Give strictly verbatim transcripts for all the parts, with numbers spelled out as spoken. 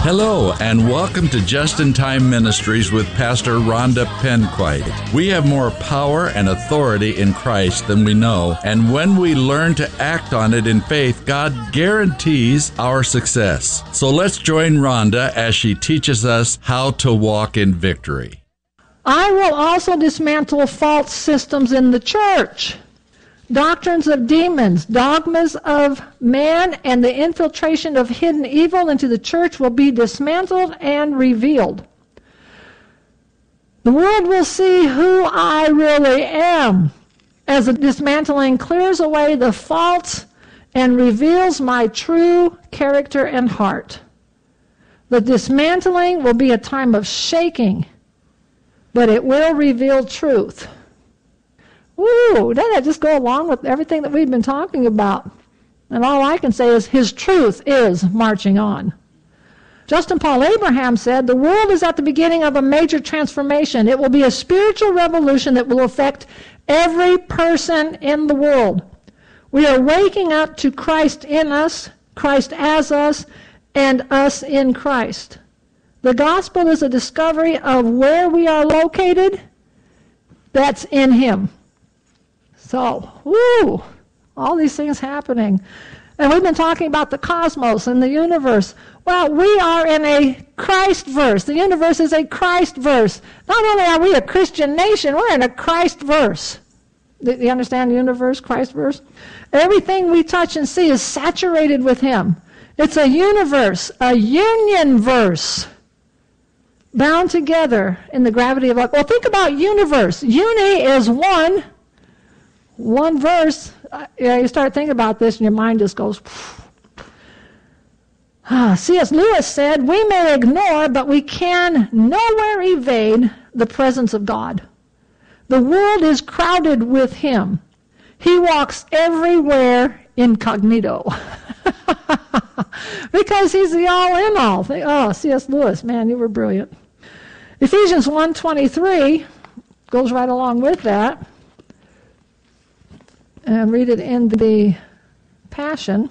Hello, and welcome to Just in Time Ministries with Pastor Rhonda Penquite. We have more power and authority in Christ than we know, and when we learn to act on it in faith, God guarantees our success. So let's join Rhonda as she teaches us how to walk in victory. I will also dismantle false systems in the church. Doctrines of demons, dogmas of man, and the infiltration of hidden evil into the church will be dismantled and revealed. The world will see who I really am as the dismantling clears away the false and reveals my true character and heart. The dismantling will be a time of shaking, but it will reveal truth. Woo, doesn't that just go along with everything that we've been talking about? And all I can say is his truth is marching on. Justin Paul Abraham said, the world is at the beginning of a major transformation. It will be a spiritual revolution that will affect every person in the world. We are waking up to Christ in us, Christ as us, and us in Christ. The gospel is a discovery of where we are located. That's in him. So, woo, all these things happening. And we've been talking about the cosmos and the universe. Well, we are in a Christ verse. The universe is a Christ verse. Not only are we a Christian nation, we're in a Christ verse. Do you understand the universe, Christ verse? Everything we touch and see is saturated with him. It's a universe, a union verse, bound together in the gravity of life. Well, think about universe. Uni is one. One verse, uh, yeah, you start thinking about this and your mind just goes, ah, C S Lewis said, we may ignore, but we can nowhere evade the presence of God. The world is crowded with him. He walks everywhere incognito. Because he's the all-in-all. Oh, C S Lewis, man, you were brilliant. Ephesians one twenty-three goes right along with that. And read it in the Passion.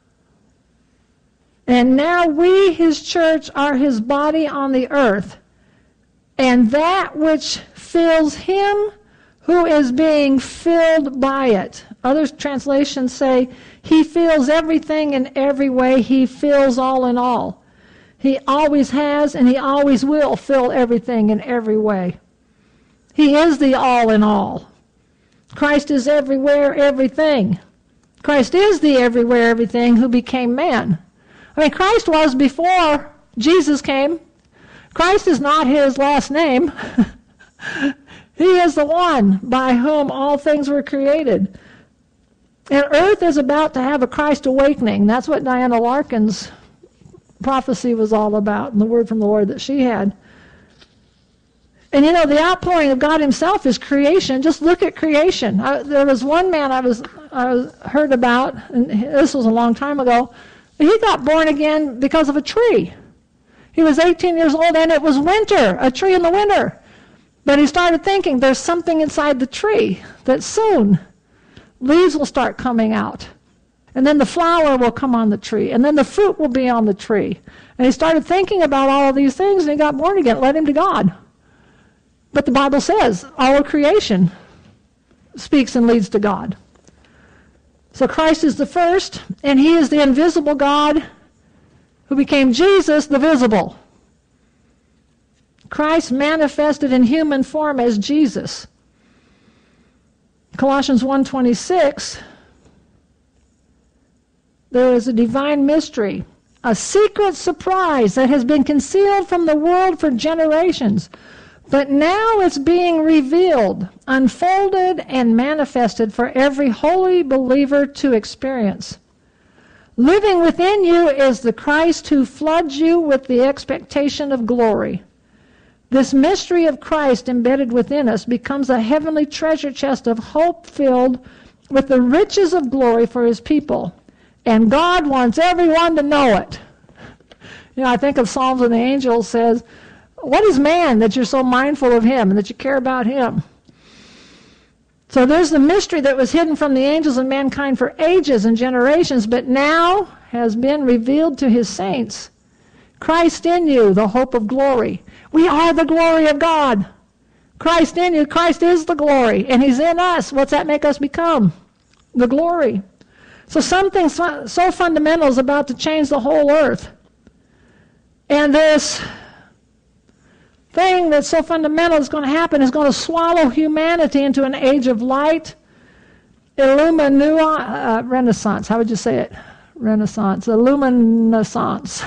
And now we, his church, are his body on the earth, and that which fills him who is being filled by it. Other translations say, he fills everything in every way. He fills all in all. He always has and he always will fill everything in every way. He is the all in all. Christ is everywhere, everything. Christ is the everywhere, everything who became man. I mean, Christ was before Jesus came. Christ is not his last name. He is the one by whom all things were created. And earth is about to have a Christ awakening. That's what Diana Larkin's prophecy was all about, and the word from the Lord that she had. And you know, the outpouring of God himself is creation. Just look at creation. I, there was one man I was I was heard about, and this was a long time ago. He got born again because of a tree. He was eighteen years old, and it was winter, a tree in the winter. But he started thinking, there's something inside the tree that soon leaves will start coming out. And then the flower will come on the tree, and then the fruit will be on the tree. And he started thinking about all of these things, and he got born again. It led him to God. But the Bible says all of creation speaks and leads to God. So Christ is the first, and he is the invisible God who became Jesus, the visible. Christ manifested in human form as Jesus. Colossians one twenty-six, there is a divine mystery, a secret surprise that has been concealed from the world for generations. But now it's being revealed, unfolded, and manifested for every holy believer to experience. Living within you is the Christ who floods you with the expectation of glory. This mystery of Christ embedded within us becomes a heavenly treasure chest of hope filled with the riches of glory for his people. And God wants everyone to know it. You know, I think of Psalms and the angels says, what is man that you're so mindful of him and that you care about him? So there's the mystery that was hidden from the angels and mankind for ages and generations, but now has been revealed to his saints. Christ in you, the hope of glory. We are the glory of God. Christ in you, Christ is the glory, and he's in us. What's that make us become? The glory. So something so, so fundamental is about to change the whole earth. And this thing that's so fundamental is going to happen is going to swallow humanity into an age of light, illuminua, uh, renaissance. How would you say it? Renaissance, illuminescence.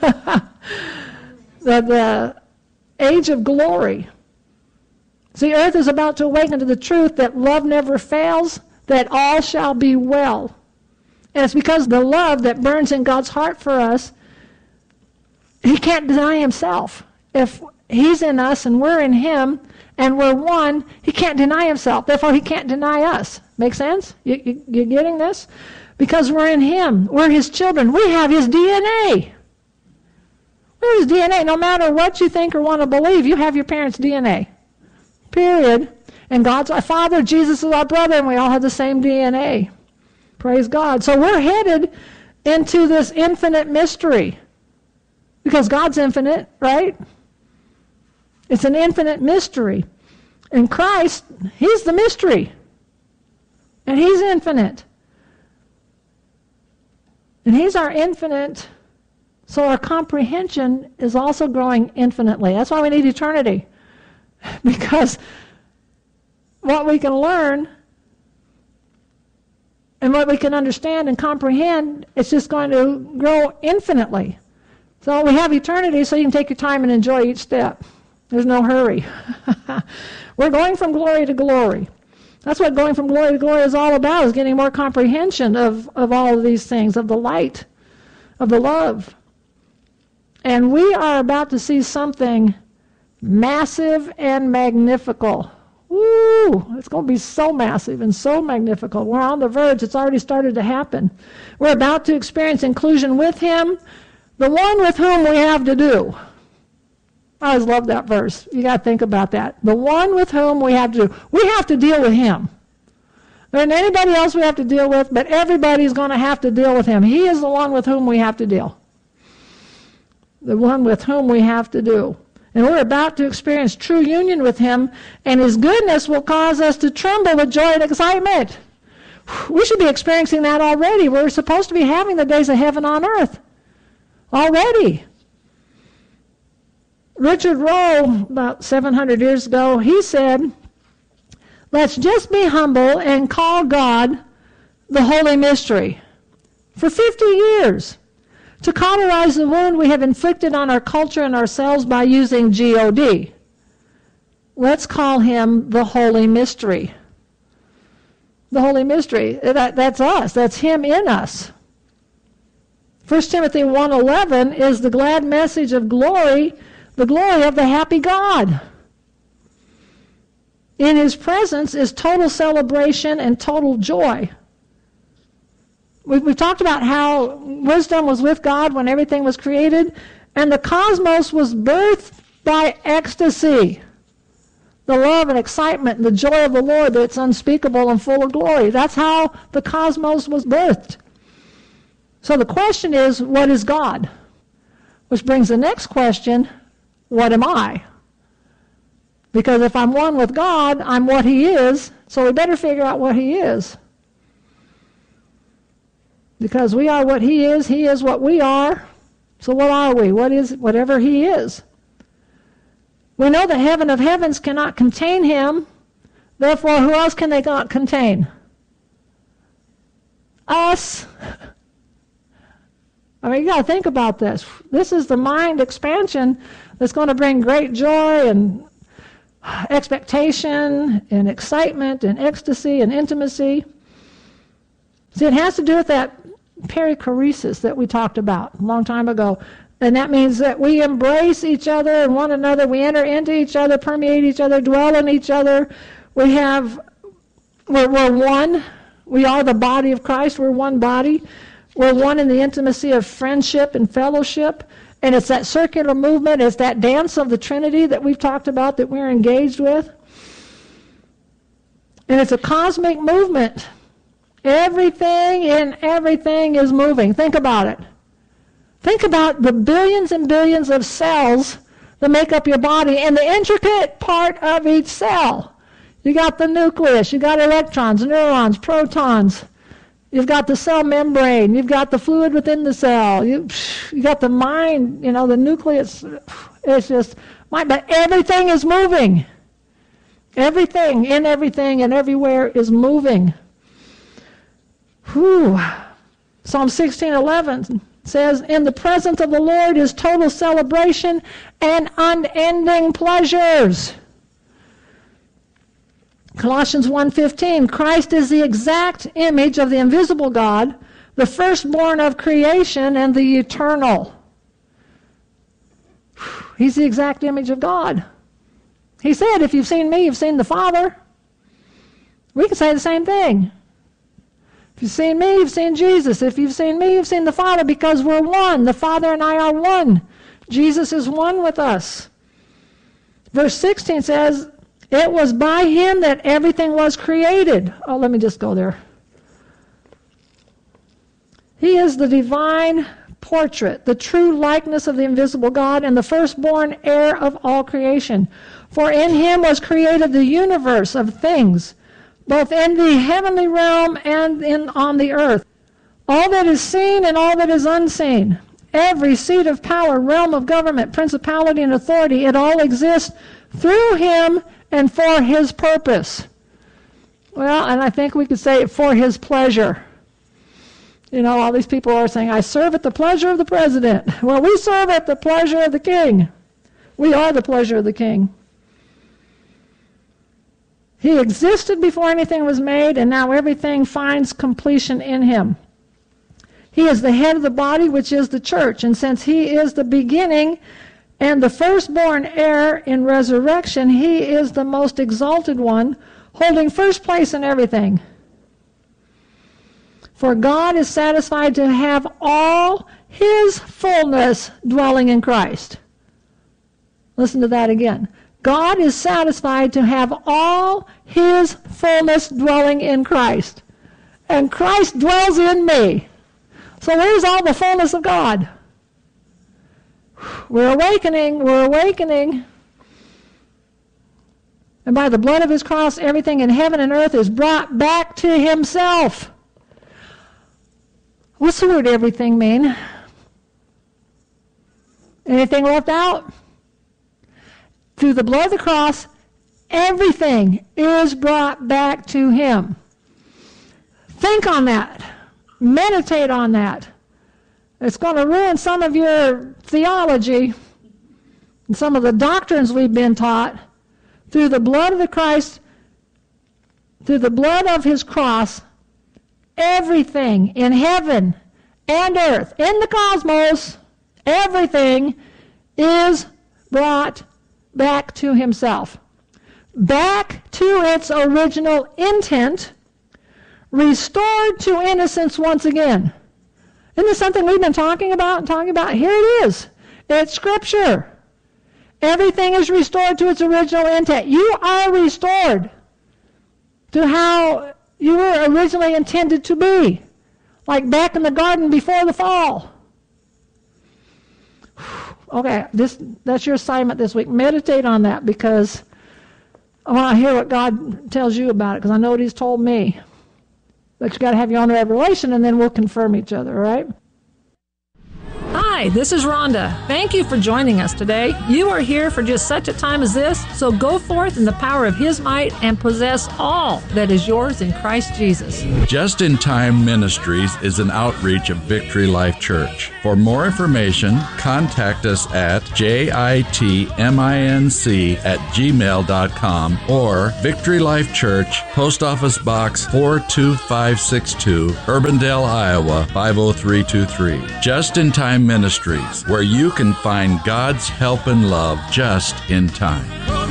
the, the age of glory. See, earth is about to awaken to the truth that love never fails, that all shall be well. And it's because the love that burns in God's heart for us, he can't deny himself. If he's in us and we're in him and we're one, he can't deny himself. Therefore, he can't deny us. Make sense? You, you, you getting this? Because we're in him. We're his children. We have his D N A. We have his D N A. No matter what you think or want to believe, you have your parents' D N A. Period. And God's our Father, Jesus is our brother, and we all have the same D N A. Praise God. So we're headed into this infinite mystery. Because God's infinite, right? It's an infinite mystery. And Christ, he's the mystery. And he's infinite. And he's our infinite, so our comprehension is also growing infinitely. That's why we need eternity. Because what we can learn and what we can understand and comprehend, it's just going to grow infinitely. So we have eternity so you can take your time and enjoy each step. There's no hurry. We're going from glory to glory. That's what going from glory to glory is all about, is getting more comprehension of, of all of these things, of the light, of the love. And we are about to see something massive and magnifical. Woo! It's going to be so massive and so magnifical. We're on the verge. It's already started to happen. We're about to experience inclusion with him, the one with whom we have to do. I always love that verse. You got to think about that. The one with whom we have to do. We have to deal with him. There isn't anybody else we have to deal with, but everybody's going to have to deal with him. He is the one with whom we have to deal. The one with whom we have to do. And we're about to experience true union with him, and his goodness will cause us to tremble with joy and excitement. We should be experiencing that already. We're supposed to be having the days of heaven on earth already. Richard Rowe, about seven hundred years ago, he said, let's just be humble and call God the Holy Mystery. For fifty years, to cauterize the wound we have inflicted on our culture and ourselves by using G O D. Let's call him the Holy Mystery. The Holy Mystery, that, that's us, that's him in us. First Timothy one eleven is the glad message of glory, the glory of the happy God. In his presence is total celebration and total joy. We've, we've talked about how wisdom was with God when everything was created, and the cosmos was birthed by ecstasy. The love and excitement and the joy of the Lord that's unspeakable and full of glory. That's how the cosmos was birthed. So the question is, what is God? Which brings the next question, what am I? Because if I'm one with God, I'm what he is, so we better figure out what he is. Because we are what he is, he is what we are. So what are we? What is whatever he is? We know the heaven of heavens cannot contain him. Therefore, who else can they not contain? Us. I mean, you got to think about this. This is the mind expansion that's going to bring great joy and expectation and excitement and ecstasy and intimacy. See, it has to do with that perichoresis that we talked about a long time ago. And that means that we embrace each other and one another. We enter into each other, permeate each other, dwell in each other. We have, we're, we're one. We are the body of Christ. We're one body. We're one in the intimacy of friendship and fellowship. And it's that circular movement. It's that dance of the Trinity that we've talked about that we're engaged with. And it's a cosmic movement. Everything in everything is moving. Think about it. Think about the billions and billions of cells that make up your body and the intricate part of each cell. You got the nucleus, you got electrons, neurons, protons. You've got the cell membrane. You've got the fluid within the cell. You, you got the mind, you know, the nucleus. It's just, but everything is moving. Everything, in everything, and everywhere is moving. Whew. Psalm sixteen eleven says, in the presence of the Lord is total celebration and unending pleasures. Colossians one fifteen, Christ is the exact image of the invisible God, the firstborn of creation and the eternal. He's the exact image of God. He said, if you've seen me, you've seen the Father. We can say the same thing. If you've seen me, you've seen Jesus. If you've seen me, you've seen the Father, because we're one. The Father and I are one. Jesus is one with us. Verse sixteen says, it was by him that everything was created. Oh, let me just go there. He is the divine portrait, the true likeness of the invisible God, and the firstborn heir of all creation. For in him was created the universe of things, both in the heavenly realm and in on the earth. All that is seen and all that is unseen, every seat of power, realm of government, principality, and authority, it all exists through him and for his purpose. Well, and I think we could say for his pleasure. You know, all these people are saying, I serve at the pleasure of the president. Well, we serve at the pleasure of the king. We are the pleasure of the king. He existed before anything was made, and now everything finds completion in him. He is the head of the body, which is the church, and since he is the beginning and the firstborn heir in resurrection, he is the most exalted one, holding first place in everything. For God is satisfied to have all his fullness dwelling in Christ. Listen to that again. God is satisfied to have all his fullness dwelling in Christ. And Christ dwells in me. So where's all the fullness of God? We're awakening, we're awakening. And by the blood of his cross, everything in heaven and earth is brought back to himself. What's the word everything mean? Anything left out? Through the blood of the cross, everything is brought back to him. Think on that. Meditate on that. It's going to ruin some of your theology and some of the doctrines we've been taught. Through the blood of the Christ, through the blood of his cross, everything in heaven and earth, in the cosmos, everything is brought back to himself. Back to its original intent, restored to innocence once again. Isn't this something we've been talking about and talking about? Here it is. It's Scripture. Everything is restored to its original intent. You are restored to how you were originally intended to be, like back in the garden before the fall. Okay, this that's your assignment this week. Meditate on that, because I want to hear what God tells you about it, because I know what he's told me. But you got to have your own revelation, and then we'll confirm each other, all right? Hi, this is Rhonda. Thank you for joining us today. You are here for just such a time as this, so go forth in the power of his might and possess all that is yours in Christ Jesus. Just in Time Ministries is an outreach of Victory Life Church. For more information, contact us at jitminc at gmail dot com or Victory Life Church, Post Office Box four two five six two, Urbandale, Iowa five oh three two three. Just in Time Ministries, where you can find God's help and love just in time.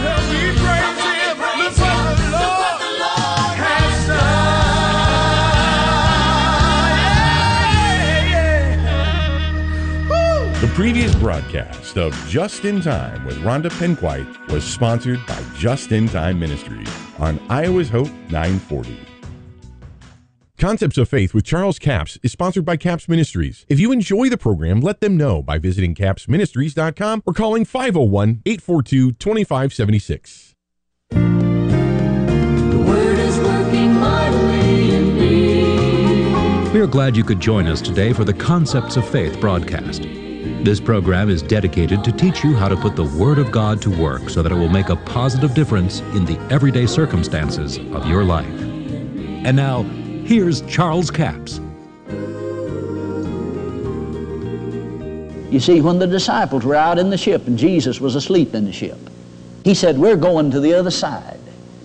The previous broadcast of Just in Time with Rhonda Penquite was sponsored by Just in Time Ministries on Iowa's Hope nine forty. Concepts of Faith with Charles Capps is sponsored by Capps Ministries. If you enjoy the program, let them know by visiting capps ministries dot com or calling five oh one, eight four two, two five seven six. The Word is working mightily in me. We are glad you could join us today for the Concepts of Faith broadcast. This program is dedicated to teach you how to put the Word of God to work so that it will make a positive difference in the everyday circumstances of your life. And now, here's Charles Capps. You see, when the disciples were out in the ship and Jesus was asleep in the ship, he said, "We're going to the other side."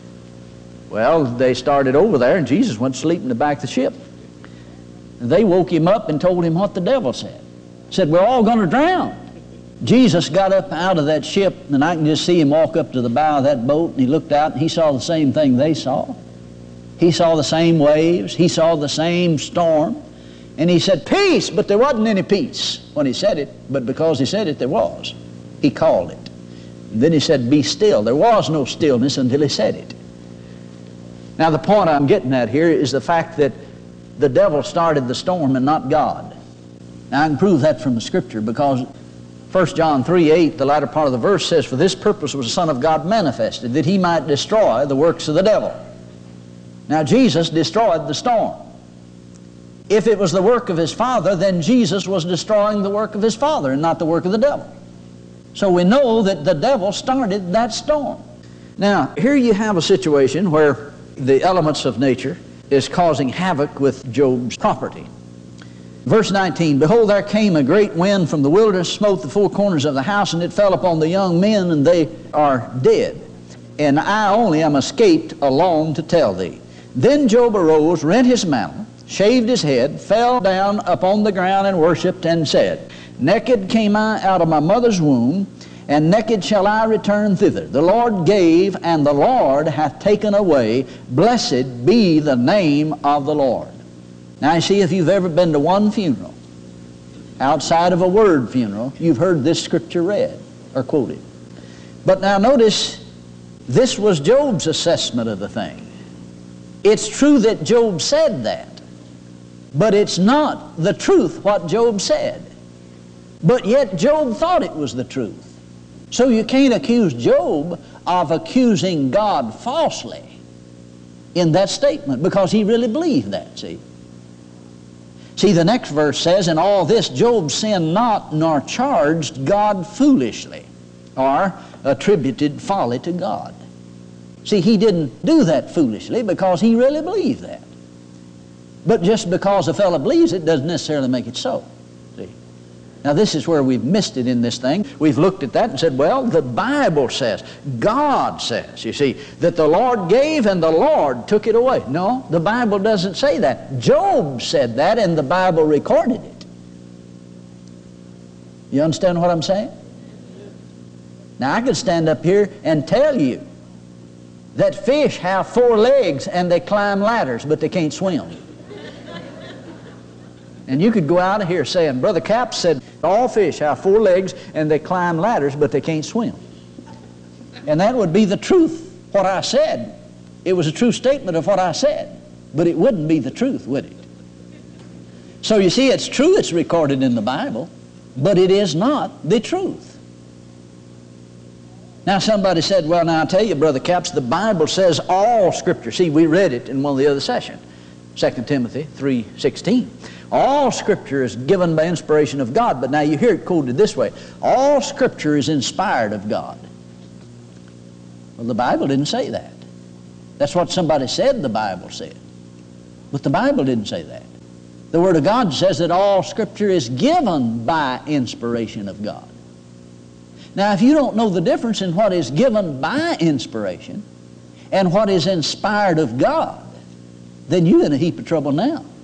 Well, they started over there and Jesus went to sleep in the back of the ship. They woke him up and told him what the devil said. Said, "We're all going to drown." Jesus got up out of that ship, and I can just see him walk up to the bow of that boat, and he looked out and he saw the same thing they saw. He saw the same waves. He saw the same storm. And he said, "Peace," but there wasn't any peace when he said it, but because he said it, there was. He called it. And then he said, "Be still." There was no stillness until he said it. Now, the point I'm getting at here is the fact that the devil started the storm and not God. Now, I can prove that from the Scripture because First John three eight, the latter part of the verse says, "For this purpose was the Son of God manifested, that he might destroy the works of the devil." Now, Jesus destroyed the storm. If it was the work of his Father, then Jesus was destroying the work of his Father and not the work of the devil. So we know that the devil started that storm. Now, here you have a situation where the elements of nature is causing havoc with Job's property. Verse nineteen, "Behold, there came a great wind from the wilderness, smote the four corners of the house, and it fell upon the young men, and they are dead. And I only am escaped alone to tell thee." Then Job arose, rent his mantle, shaved his head, fell down upon the ground and worshipped, and said, "Naked came I out of my mother's womb, and naked shall I return thither. The Lord gave, and the Lord hath taken away. Blessed be the name of the Lord." Now you see, if you've ever been to one funeral, outside of a word funeral, you've heard this scripture read or quoted. But now notice, this was Job's assessment of the thing. It's true that Job said that, but it's not the truth what Job said. But yet Job thought it was the truth. So you can't accuse Job of accusing God falsely in that statement because he really believed that, see. See, the next verse says, "In all this Job sinned not, nor charged God foolishly," or attributed folly to God. See, he didn't do that foolishly because he really believed that. But just because a fellow believes it doesn't necessarily make it so. See? Now this is where we've missed it in this thing. We've looked at that and said, well, the Bible says, God says, you see, that the Lord gave and the Lord took it away. No, the Bible doesn't say that. Job said that and the Bible recorded it. You understand what I'm saying? Now I could stand up here and tell you that fish have four legs and they climb ladders, but they can't swim. And you could go out of here saying, Brother Capps said all fish have four legs and they climb ladders, but they can't swim. And that would be the truth, what I said. It was a true statement of what I said, but it wouldn't be the truth, would it? So you see, it's true it's recorded in the Bible, but it is not the truth. Now somebody said, well, now I'll tell you, Brother Capps, the Bible says all Scripture. See, we read it in one of the other sessions, Second Timothy three sixteen. All Scripture is given by inspiration of God. But now you hear it quoted this way. All Scripture is inspired of God. Well, the Bible didn't say that. That's what somebody said the Bible said. But the Bible didn't say that. The Word of God says that all Scripture is given by inspiration of God. Now, if you don't know the difference in what is given by inspiration and what is inspired of God, then you're in a heap of trouble now.